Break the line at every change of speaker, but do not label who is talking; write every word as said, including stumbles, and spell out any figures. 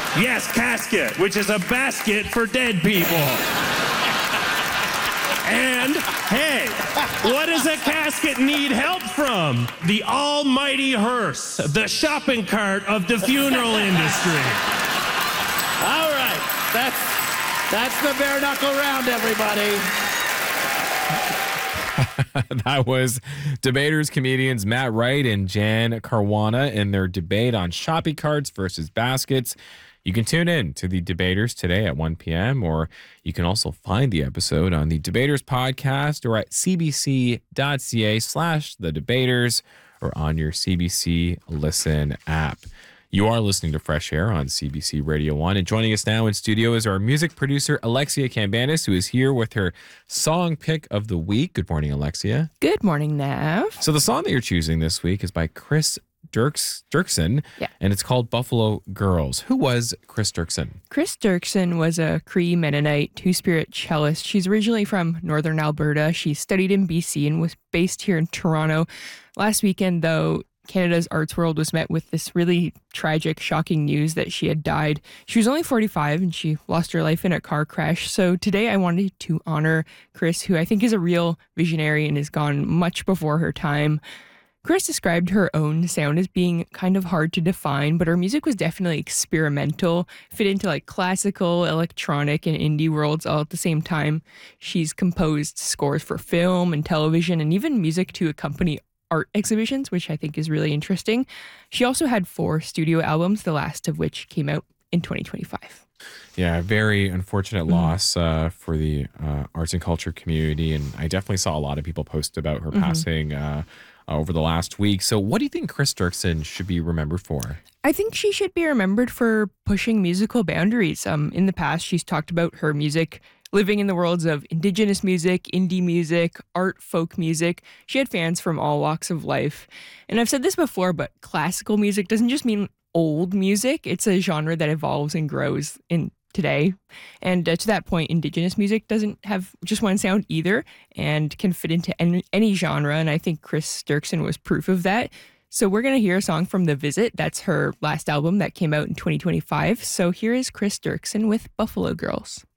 Yes, casket, which is a basket for dead people. And, hey, what does a casket need help from? The almighty hearse, the shopping cart of the funeral industry.
All right, that's, that's the bare knuckle round, everybody.
That was debaters, comedians Matt Wright and Jan Caruana in their debate on shopping carts versus baskets. You can tune in to the debaters today at one p.m. or you can also find the episode on the Debaters podcast or at cbc.ca slash the debaters or on your C B C Listen app. You are listening to Fresh Air on C B C Radio one. And joining us now in studio is our music producer, Alexia Cambanis, who is here with her song pick of the week. Good morning, Alexia.
Good morning, Nav.
So the song that you're choosing this week is by Chris Dirks, Dirksen,
yeah.
and it's called Buffalo Girls. Who was Chris Dirksen?
Chris Dirksen was a Cree Mennonite two-spirit cellist. She's originally from northern Alberta. She studied in B C and was based here in Toronto. Last weekend, though, Canada's arts world was met with this really tragic, shocking news that she had died. She was only forty-five and she lost her life in a car crash. So today I wanted to honor Chris, who I think is a real visionary and has gone much before her time. Chris described her own sound as being kind of hard to define, but her music was definitely experimental, fit into like classical, electronic, and indie worlds all at the same time. She's composed scores for film and television and even music to accompany art exhibitions, which I think is really interesting. She also had four studio albums, the last of which came out in twenty twenty-five.
Yeah, very unfortunate mm-hmm. loss uh, for the uh, arts and culture community. And I definitely saw a lot of people post about her mm-hmm. passing uh, over the last week. So what do you think Chris Dirksen should be remembered for?
I think she should be remembered for pushing musical boundaries. Um, in the past, she's talked about her music living in the worlds of Indigenous music, indie music, art, folk music. She had fans from all walks of life. And I've said this before, but classical music doesn't just mean old music. It's a genre that evolves and grows in today. And uh, to that point, Indigenous music doesn't have just one sound either and can fit into any, any genre. And I think Chris Dirksen was proof of that. So we're going to hear a song from The Visit. That's her last album that came out in twenty twenty-five. So here is Chris Dirksen with Buffalo Girls.